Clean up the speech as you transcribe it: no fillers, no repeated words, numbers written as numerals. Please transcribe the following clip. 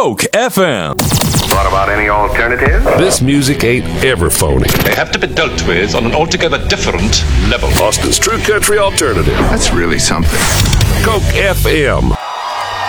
Coke FM. What about any alternative? This music ain't ever phony. They have to be dealt with on an altogether different level. Austin's True Country Alternative. That's really something. Coke FM.